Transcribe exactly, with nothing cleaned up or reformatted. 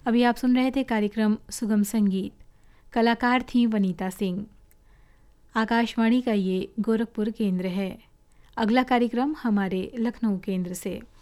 अभी आप सुन रहे थे कार्यक्रम सुगम संगीत। कलाकार थी वनीता सिंह। आकाशवाणी का ये गोरखपुर केंद्र है। अगला कार्यक्रम हमारे लखनऊ केंद्र से।